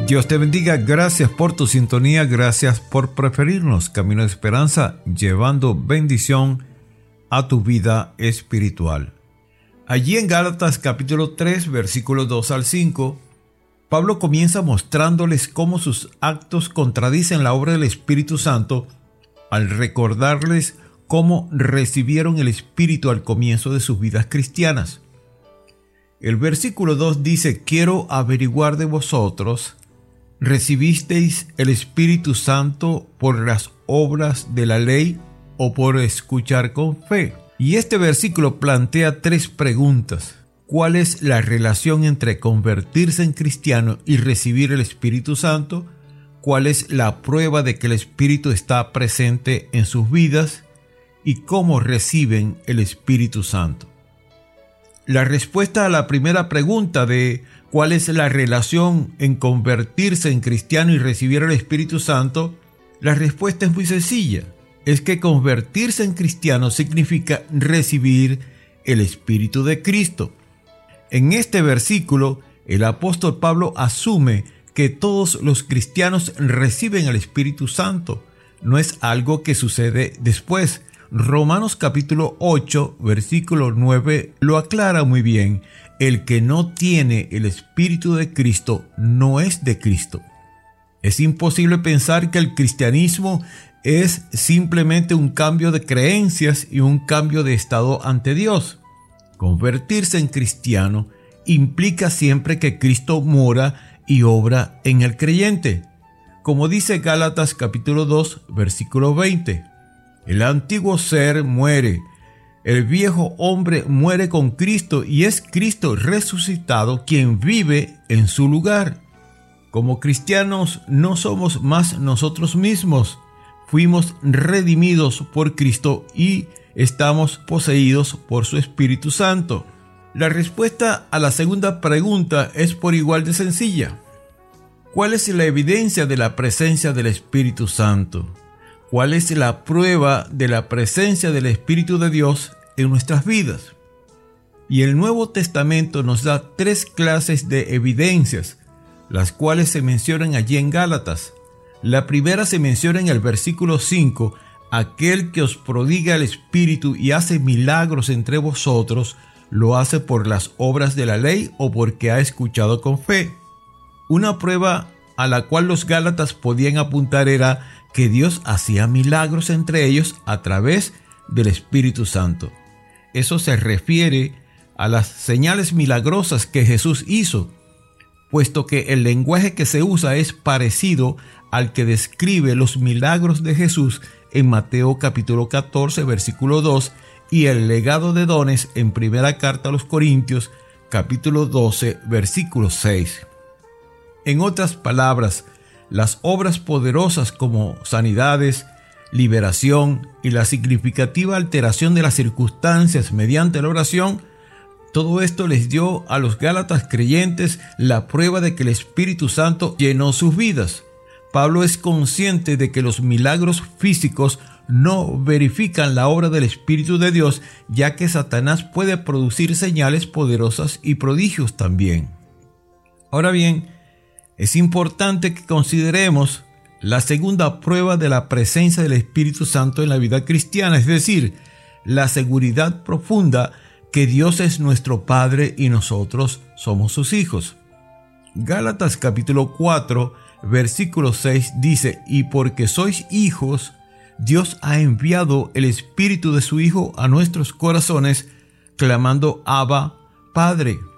Dios te bendiga, gracias por tu sintonía, gracias por preferirnos. Camino de Esperanza, llevando bendición a tu vida espiritual. Allí en Gálatas capítulo 3, versículos 2 al 5, Pablo comienza mostrándoles cómo sus actos contradicen la obra del Espíritu Santo al recordarles cómo recibieron el Espíritu al comienzo de sus vidas cristianas. El versículo 2 dice: quiero averiguar de vosotros, ¿recibisteis el Espíritu Santo por las obras de la ley o por escuchar con fe? Y este versículo plantea tres preguntas. ¿Cuál es la relación entre convertirse en cristiano y recibir el Espíritu Santo? ¿Cuál es la prueba de que el Espíritu está presente en sus vidas? ¿Y cómo reciben el Espíritu Santo? La respuesta a la primera pregunta de ¿cuál es la relación en convertirse en cristiano y recibir el Espíritu Santo? La respuesta es muy sencilla. Es que convertirse en cristiano significa recibir el Espíritu de Cristo. En este versículo, el apóstol Pablo asume que todos los cristianos reciben el Espíritu Santo. No es algo que sucede después. Romanos capítulo 8, versículo 9 lo aclara muy bien. El que no tiene el Espíritu de Cristo no es de Cristo. Es imposible pensar que el cristianismo es simplemente un cambio de creencias y un cambio de estado ante Dios. Convertirse en cristiano implica siempre que Cristo mora y obra en el creyente. Como dice Gálatas capítulo 2, versículo 20. El antiguo ser muere, el viejo hombre muere con Cristo y es Cristo resucitado quien vive en su lugar. Como cristianos no somos más nosotros mismos, fuimos redimidos por Cristo y estamos poseídos por su Espíritu Santo. La respuesta a la segunda pregunta es por igual de sencilla. ¿Cuál es la evidencia de la presencia del Espíritu Santo? ¿Cuál es la prueba de la presencia del Espíritu de Dios en nuestras vidas? Y el Nuevo Testamento nos da tres clases de evidencias, las cuales se mencionan allí en Gálatas. La primera se menciona en el versículo 5, aquel que os prodiga el Espíritu y hace milagros entre vosotros, lo hace por las obras de la ley o porque ha escuchado con fe. Una prueba a la cual los Gálatas podían apuntar era que Dios hacía milagros entre ellos a través del Espíritu Santo. Eso se refiere a las señales milagrosas que Jesús hizo, puesto que el lenguaje que se usa es parecido al que describe los milagros de Jesús en Mateo capítulo 14, versículo 2, y el legado de dones en primera carta a los Corintios, capítulo 12, versículo 6. En otras palabras, las obras poderosas como sanidades, liberación y la significativa alteración de las circunstancias mediante la oración, todo esto les dio a los Gálatas creyentes la prueba de que el Espíritu Santo llenó sus vidas. Pablo es consciente de que los milagros físicos no verifican la obra del Espíritu de Dios, ya que Satanás puede producir señales poderosas y prodigios también. Ahora bien, es importante que consideremos la segunda prueba de la presencia del Espíritu Santo en la vida cristiana, es decir, la seguridad profunda que Dios es nuestro Padre y nosotros somos sus hijos. Gálatas capítulo 4, versículo 6 dice: y porque sois hijos, Dios ha enviado el Espíritu de su Hijo a nuestros corazones, clamando Abba, Padre.